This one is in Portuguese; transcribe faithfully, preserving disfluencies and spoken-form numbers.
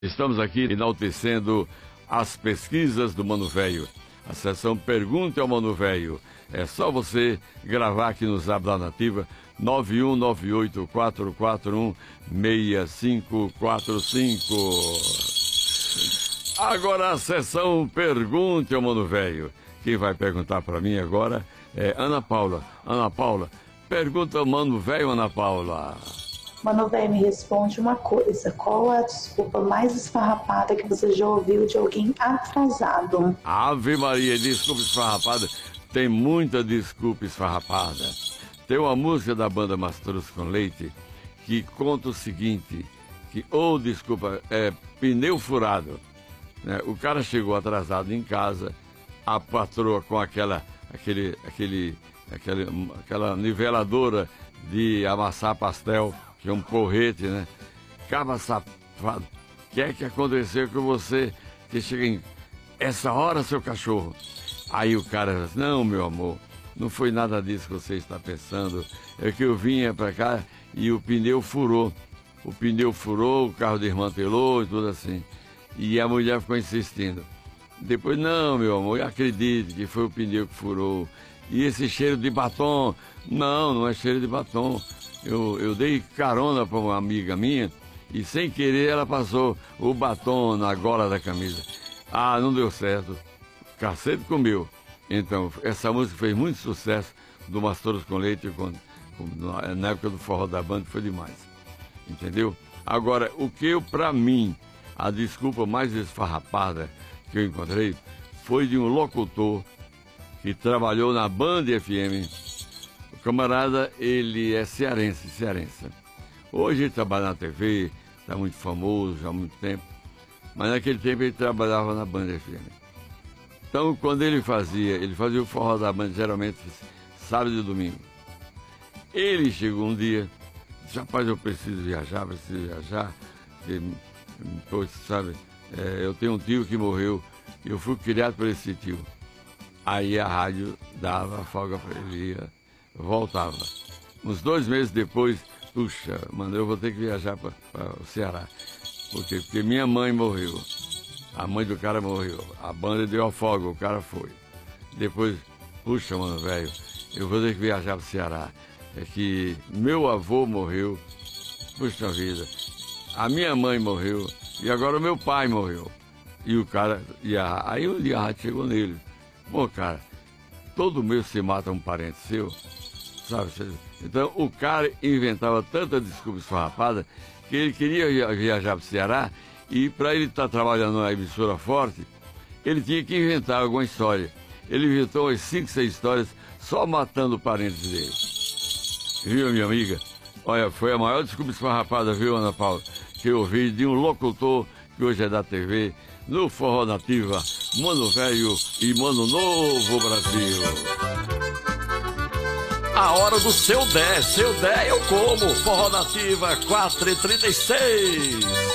Estamos aqui enaltecendo as pesquisas do Mano Velho. A sessão Pergunte ao Mano Velho. É só você gravar aqui no Zap da Nativa nove um nove oito quatro quatro um seis cinco quatro cinco. Agora a sessão Pergunte ao Mano Velho. Quem vai perguntar para mim agora é Ana Paula. Ana Paula, pergunta ao Mano Velho, Ana Paula. Mano Velho, me responde uma coisa. Qual é a desculpa mais esfarrapada que você já ouviu de alguém atrasado? Ave Maria, desculpa esfarrapada. Tem muita desculpa esfarrapada. Tem uma música da banda Mastruz com Leite que conta o seguinte, que, ou oh, desculpa, é pneu furado. Né? O cara chegou atrasado em casa, a patroa com aquela, aquele, aquele, aquele, aquela niveladora de amassar pastel, que é um porrete, né? Caba safado, o que é que aconteceu com você que chega em essa hora, seu cachorro? Aí o cara diz, não, meu amor, não foi nada disso que você está pensando. É que eu vinha para cá e o pneu furou. O pneu furou, o carro desmantelou e tudo assim. E a mulher ficou insistindo. Depois, não, meu amor, acredite que foi o pneu que furou. E esse cheiro de batom? Não, não é cheiro de batom. Eu, eu dei carona para uma amiga minha e sem querer ela passou o batom na gola da camisa. Ah, não deu certo. Cacete comeu. Então, essa música fez muito sucesso do Mastruz com Leite com, com, na época do forró da banda, foi demais. Entendeu? Agora, o que eu, pra mim, a desculpa mais esfarrapada que eu encontrei foi de um locutor que trabalhou na Band F M. O camarada, ele é cearense, cearense. Hoje ele trabalha na T V, está muito famoso já há muito tempo, mas naquele tempo ele trabalhava na Band F M. Então, quando ele fazia, ele fazia o forró da Band, geralmente sábado e domingo. Ele chegou um dia, disse, rapaz, eu preciso viajar, preciso viajar, porque, pois, sabe, é, eu tenho um tio que morreu, e eu fui criado por esse tio. Aí a rádio dava folga para ele, ia, voltava. Uns dois meses depois, puxa, mano, eu vou ter que viajar para o Ceará. Por quê? Porque minha mãe morreu. A mãe do cara morreu. A banda deu a folga, o cara foi. Depois, puxa, mano, velho, eu vou ter que viajar para o Ceará. É que meu avô morreu, puxa vida, a minha mãe morreu e agora o meu pai morreu. E o cara, e a, aí um dia a rádio chegou nele. Pô, cara, todo mês você mata um parente seu, sabe? Então o cara inventava tanta desculpa esfarrapada que ele queria viajar para o Ceará e para ele estar trabalhando numa emissora forte, ele tinha que inventar alguma história. Ele inventou umas cinco, seis histórias só matando parentes dele. Viu, minha amiga? Olha, foi a maior desculpa esfarrapada, viu, Ana Paula, que eu ouvi de um locutor que hoje é da T V, no Forró Nativa, Mano Velho e Mano Novo Brasil. A hora do seu dez, seu dez eu como, Forró Nativa quatro e trinta e seis.